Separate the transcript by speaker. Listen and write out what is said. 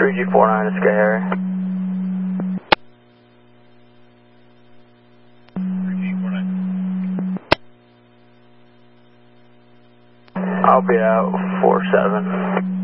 Speaker 1: 3G49 is Sky Harry.
Speaker 2: 3G49.
Speaker 1: I'll be out 4-7.